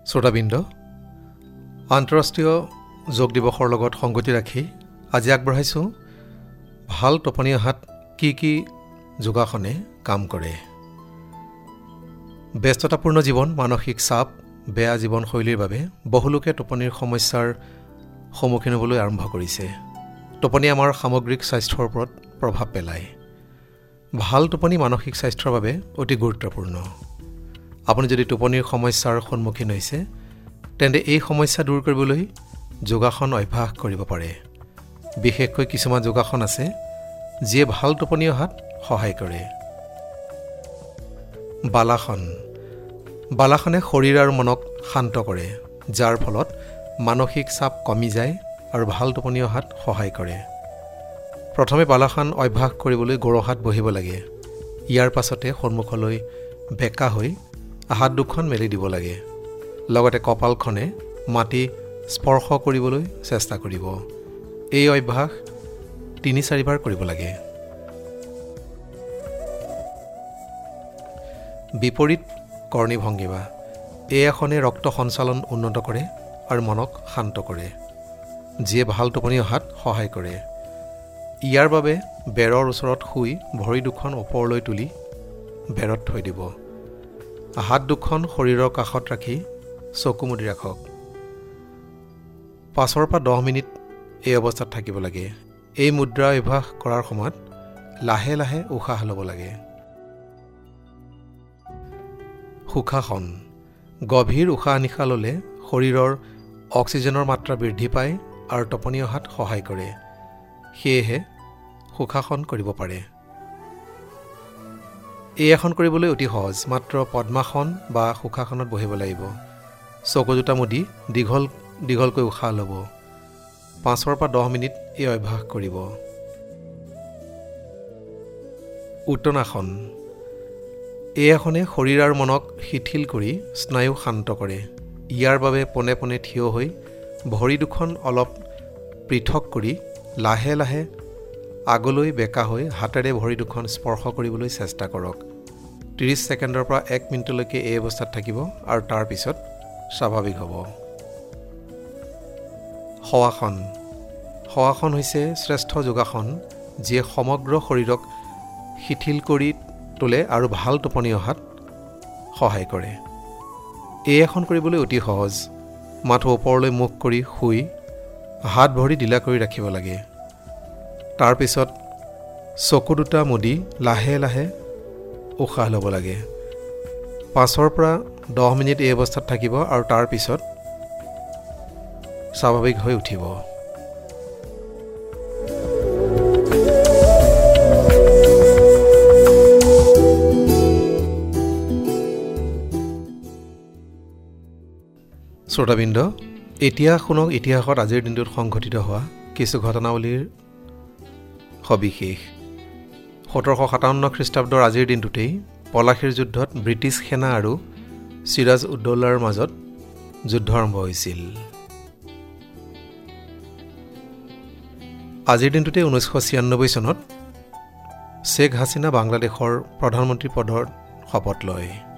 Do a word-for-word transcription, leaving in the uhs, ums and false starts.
শ্ৰোতাবৃন্দ, আন্তঃৰাষ্ট্ৰীয় যোগ দিৱসৰ লগত সংগতি ৰাখি আজি আগবঢ়াইছোঁ ভাল টোপনি অহাত কি কি যোগাসনে কাম কৰে। ব্যস্ততাপূৰ্ণ জীৱন, মানসিক চাপ, বেয়া জীৱনশৈলীৰ বাবে বহুলোকে টোপনিৰ সমস্যাৰ সন্মুখীন হ'বলৈ আৰম্ভ কৰিছে। টোপনি আমাৰ সামগ্ৰিক স্বাস্থ্যৰ ওপৰত প্ৰভাৱ পেলায়। ভাল টোপনি মানসিক স্বাস্থ্যৰ বাবে অতি গুৰুত্বপূৰ্ণ। আপুনি যদি টোপনিৰ সমস্যাৰ সন্মুখীন হৈছে, তেন্তে এই সমস্যা দূৰ কৰিবলৈ যোগাসন অভ্যাস কৰিব পাৰে। বিশেষকৈ কিছুমান যোগাসন আছে যিয়ে ভাল টোপনি অহাত সহায় কৰে। বালাসন বালাসনে শৰীৰ আৰু মনক শান্ত কৰে, যাৰ ফলত মানসিক চাপ কমি যায় আৰু ভাল টোপনি অহাত সহায় কৰে। প্ৰথমে বালাসন অভ্যাস কৰিবলৈ গৰহাত বহিব লাগে। ইয়াৰ পাছতে সন্মুখলৈ বেকা হৈ হাত দুখন মেলি দিব লাগে। লগতে কপালখনে মাটি স্পৰ্শ কৰিবলৈ চেষ্টা কৰিব। এই অভ্যাস তিনি চাৰিবাৰ কৰিব লাগে। বিপৰীত কৰ্ণী ভংগিমা এই আসনে ৰক্ত সঞ্চালন উন্নত কৰে আৰু মনক শান্ত কৰে, যিয়ে ভাল টোপনি অহাত সহায় কৰে। ইয়াৰ বাবে বেৰৰ ওচৰত শুই ভৰি দুখন ওপৰলৈ তুলি বেৰত থৈ দিব। হাত দুখন শৰীৰৰ কাষত ৰাখি চকু মুদি ৰাখক। পাঁচৰ পৰা দহ মিনিট এই অৱস্থাত থাকিব লাগে। এই মুদ্ৰা অভ্যাস কৰাৰ সময়ত লাহে লাহে উশাহ ল'ব লাগে। সুখাসন গভীৰ উশাহ নিশাহ ল'লে শৰীৰৰ অক্সিজেনৰ মাত্ৰা বৃদ্ধি পায় আৰু টোপনি অহাত সহায় কৰে। সেয়েহে সুখাসন কৰিব পাৰে। এই আসন কৰিবলৈ অতি সহজ। মাত্ৰ পদ্মাসন বা সুখাসনত বহিব লাগিব। চকু দুটা মুদি দীঘল দীঘলকৈ উশাহ ল'ব। পাঁচৰ পৰা দহ মিনিট এই অভ্যাস কৰিব। উত্তনাসন এই আসনে শৰীৰ আৰু মনক শিথিল কৰি স্নায়ু শান্ত কৰে। ইয়াৰ বাবে পোনে পোনে থিয় হৈ ভৰি দুখন অলপ পৃথক কৰি লাহে লাহে আগলৈ বেকা হৈ হাতেৰে ভৰি দুখন স্পৰ্শ কৰিবলৈ চেষ্টা কৰক। ত্ৰিছ ছেকেণ্ডৰ পৰা এক মিনিটলৈকে এই অৱস্থাত থাকিব আৰু তাৰ পিছত স্বাভাৱিক হ'ব। শৱাসন শৱাসন হৈছে শ্ৰেষ্ঠ যোগাসন, যিয়ে সমগ্ৰ শৰীৰক শিথিল কৰি তোলে আৰু ভাল টোপনি অহাত সহায় কৰে। এই আসন কৰিবলৈ অতি সহজ। মাথো ওপৰলৈ মুখ কৰি শুই হাত ভৰি ঢিলা কৰি ৰাখিব লাগে। তাৰপিছত চকু দুটা মুদি লাহে লাহে উশাহ ল'ব লাগে। পাঁচৰ পৰা দহ মিনিট এই অৱস্থাত থাকিব আৰু তাৰ পিছত স্বাভাৱিক হৈ উঠিব। শ্ৰোতাবৃন্দ, এতিয়া শুনক ইতিহাসত আজিৰ দিনটোত সংঘটিত হোৱা কিছু ঘটনাৱলীৰ সবিশেষ। সোতৰশ সাতাৱন্ন খ্ৰীষ্টাব্দৰ আজিৰ দিনটোতেই পলাশীৰ যুদ্ধত ব্ৰিটিছ সেনা আৰু চিৰাজ উদ্দৌলাৰ মাজত যুদ্ধ আৰম্ভ হৈছিল। আজিৰ দিনটোতে ঊনৈছশ ছিয়ান্নব্বৈ চনত শ্বেখ হাছিনা বাংলাদেশৰ প্ৰধানমন্ত্ৰী পদৰ শপত লয়।